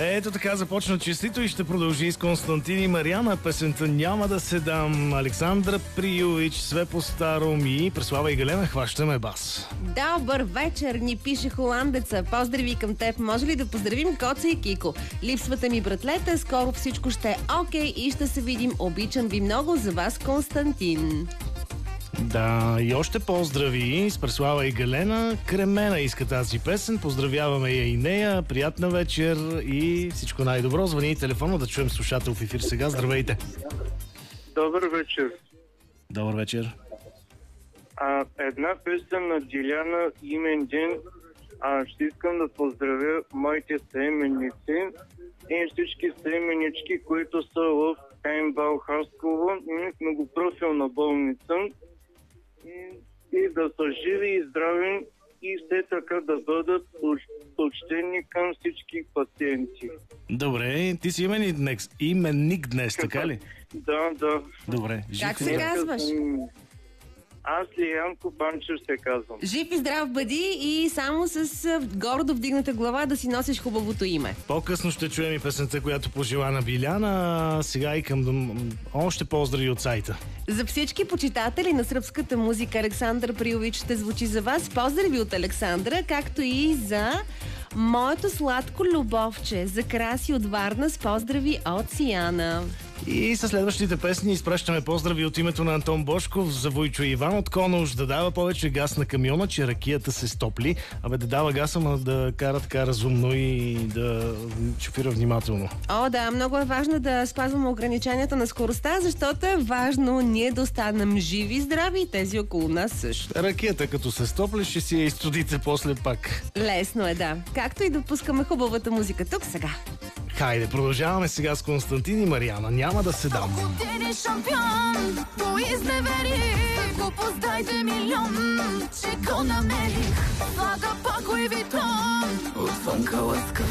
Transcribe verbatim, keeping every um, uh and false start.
Ето така започна честито и ще продължи с Константин и Мариана. Песента "Няма да се дам", Александра Приювич, "Све по старом" и Преслава и Галена "Хващаме бас". Добър вечер, ни пише холандеца. Поздрави към теб. Може ли да поздравим Коца и Кико? Липсвате ми, братлета. Скоро всичко ще е окей и ще се видим. Обичам ви много. За вас, Константин. Да, и още поздрави с Преслава и Галена. Кремена иска тази песен. Поздравяваме я и нея. Приятна вечер и всичко най-добро. Звъни и телефона да чуем слушател в ефир сега. Здравейте. Добър вечер. Добър вечер. А, една песен на Диляна "Имен ден". А, ще искам да поздравя моите съименници и всички съименнички, които са в КМБАЛ Хасково, многопрофилна болница. И, и да са живи и здрави и все така да бъдат почтени към всички пациенти. Добре, ти си именник днес, именник днес, така ли? Да, да. Добре. Как се казваш? Аз ли Янко Панчев се казвам. Жив и здрав бъди и само с гордо вдигната глава да си носиш хубавото име. По-късно ще чуем и песента, която пожела на Биляна. Сега и към дом... още поздрави от сайта. За всички почитатели на сръбската музика, Александър Приювич ще звучи за вас. Поздрави от Александра, както и за моето сладко любовче, за Краси от Варна с поздрави от Сияна. И със следващите песни изпращаме поздрави от името на Антон Бошков за Войчо Иван от Конуш. Да дава повече газ на камиона, че ракията се стопли. Абе да дава газ, ама да кара така разумно и да шофира внимателно. О, да, много е важно да спазваме ограниченията на скоростта, защото е важно ние да останем живи и здрави и тези около нас също. Ракията като се стопли, ще си я изстудите после пак. Лесно е, да. Както и да пускаме хубавата музика тук сега. Хайде, продължаваме сега с Константин и Мариана. "Няма да се дам". Ти шампион, по изневерих, глупост дайте милион, че го намерих. Слага пак Луи Витон, отвънка лъска